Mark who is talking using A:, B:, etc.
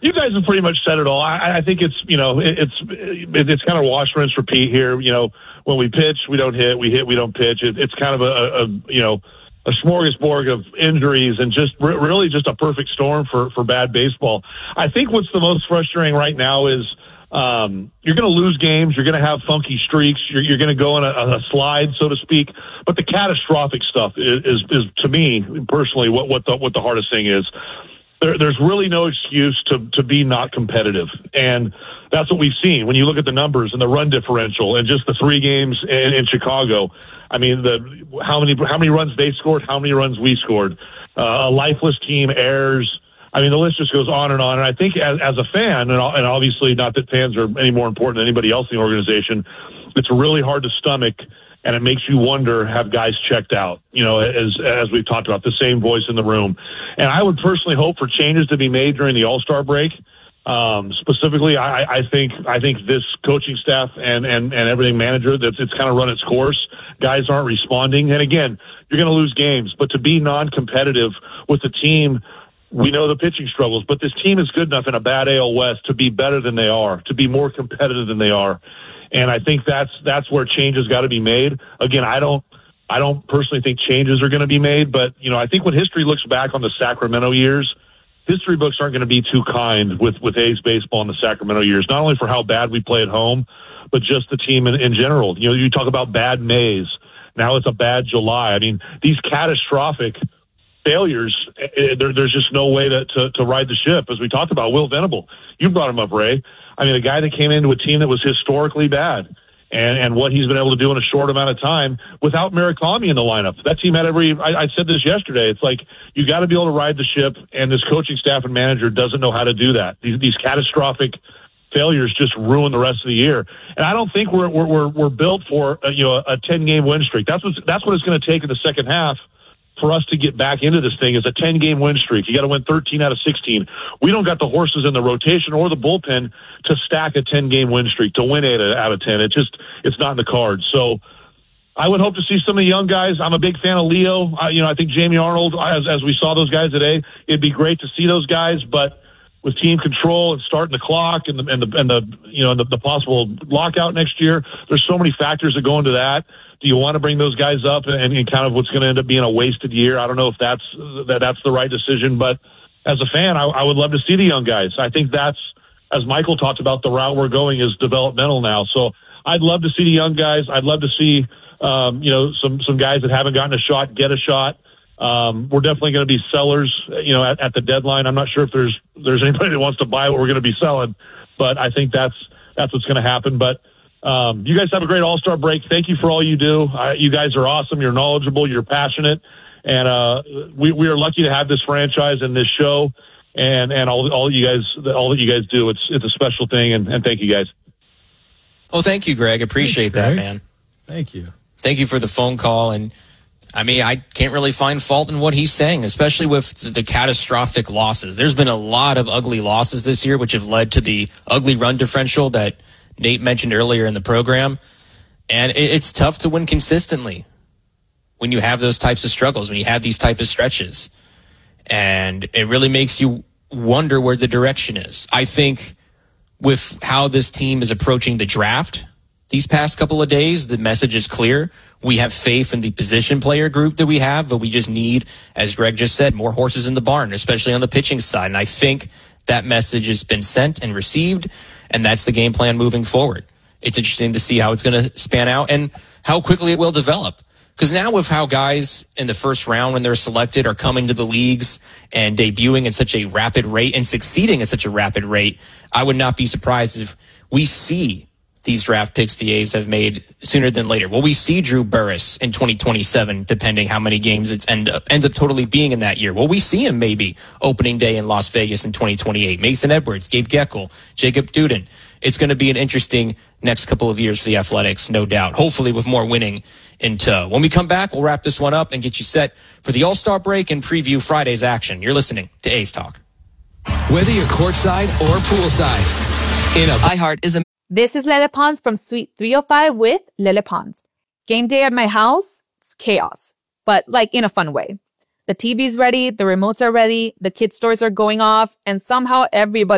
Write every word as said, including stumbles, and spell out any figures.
A: you guys have pretty much said it all. I, I think it's, you know, it, it's it, it's kind of wash, rinse, repeat here. You know, when we pitch, we don't hit. We hit, we don't pitch. It, it's kind of a, a, you know, a smorgasbord of injuries and just re- really just a perfect storm for, for bad baseball. I think what's the most frustrating right now is um, you're going to lose games. You're going to have funky streaks. You're, you're going to go on a, a slide, so to speak. But the catastrophic stuff is, is, is to me personally, what, what the, what the hardest thing is. There, there's really no excuse to, to be not competitive. And that's what we've seen when you look at the numbers and the run differential and just the three games in, in Chicago. I mean, the how many how many runs they scored, how many runs we scored. Uh, a lifeless team, errors. I mean, the list just goes on and on. And I think as, as a fan, and, and obviously not that fans are any more important than anybody else in the organization, it's really hard to stomach, and it makes you wonder, have guys checked out? You know, as as we've talked about, the same voice in the room. And I would personally hope for changes to be made during the All-Star break. Um, specifically, I, I think I think this coaching staff and, and, and everything manager, that's it's kind of run its course. Guys aren't responding. And again, you're going to lose games. But to be non-competitive with the team, we know the pitching struggles, but this team is good enough in a bad A L West to be better than they are, to be more competitive than they are. And I think that's that's where changes got to be made. Again, I don't I don't personally think changes are going to be made, but you know, I think when history looks back on the Sacramento years, history books aren't going to be too kind with, with A's baseball in the Sacramento years, not only for how bad we play at home, but just the team in, in general. You know, you talk about bad Mays. Now it's a bad July. I mean, these catastrophic failures, there, there's just no way to, to, to ride the ship. As we talked about, Will Venable, you brought him up, Ray. I mean, a guy that came into a team that was historically bad. And, and what he's been able to do in a short amount of time without Murakami in the lineup. That team had every, I, I said this yesterday, it's like you got to be able to ride the ship, and this coaching staff and manager doesn't know how to do that. These, these catastrophic failures just ruin the rest of the year. And I don't think we're, we're, we're, we're built for, a, you know, a ten game win streak. That's what, that's what it's going to take in the second half for us to get back into this thing, is a ten game win streak. You got to win thirteen out of sixteen. We don't got the horses in the rotation or the bullpen to stack a ten game win streak, to win eight out of ten. It just, it's not in the cards. So I would hope to see some of the young guys. I'm a big fan of Leo. I, you know, I think Jamie Arnold, as, as we saw those guys today, it'd be great to see those guys, but with team control and starting the clock and the, and the, and the, you know, the, the possible lockout next year, there's so many factors that go into that. Do you want to bring those guys up and, and kind of what's going to end up being a wasted year? I don't know if that's that that's the right decision, but as a fan, I, I would love to see the young guys. I think that's, as Michael talked about, the route we're going is developmental now. So I'd love to see the young guys. I'd love to see, um, you know, some some guys that haven't gotten a shot get a shot. Um, we're definitely going to be sellers, you know, at, at the deadline. I'm not sure if there's there's anybody that wants to buy what we're going to be selling, but I think that's that's what's going to happen. But Um, you guys have a great All-Star break. Thank you for all you do. Uh, you guys are awesome. You're knowledgeable. You're passionate. And uh, we, we are lucky to have this franchise and this show and, and all, all you guys, all that you guys do. It's it's a special thing, and, and thank you guys.
B: Oh, thank you, Greg. Appreciate
C: Thanks, Greg.
B: that, man.
C: Thank you.
B: Thank you for the phone call. And, I mean, I can't really find fault in what he's saying, especially with the, the catastrophic losses. There's been a lot of ugly losses this year, which have led to the ugly run differential that Nate mentioned earlier in the program. And it's tough to win consistently when you have those types of struggles, when you have these type of stretches. And it really makes you wonder where the direction is. I think with how this team is approaching the draft these past couple of days, the message is clear. We have faith in the position player group that we have, but we just need, as Greg just said, more horses in the barn, especially on the pitching side. And I think that message has been sent and received, and that's the game plan moving forward. It's interesting to see how it's going to span out and how quickly it will develop. Because now with how guys in the first round, when they're selected, are coming to the leagues and debuting at such a rapid rate and succeeding at such a rapid rate, I would not be surprised if we see these draft picks the A's have made sooner than later. Will we see Drew Burress in twenty twenty-seven, depending how many games it end up, ends up totally being in that year? Will we see him maybe opening day in Las Vegas in twenty twenty-eight? Mason Edwards, Gabe Geckel, Jacob Duden. It's going to be an interesting next couple of years for the Athletics, no doubt. Hopefully with more winning in tow. When we come back, we'll wrap this one up and get you set for the All-Star break and preview Friday's action. You're listening to A's Talk.
D: Whether you're courtside or poolside, in a
E: iHeart is a...
F: This is Lele Pons from Suite three oh five with Lele Pons. Game day at my house, it's chaos, but like in a fun way. The T V's ready, the remotes are ready, the kids' toys are going off, and somehow everybody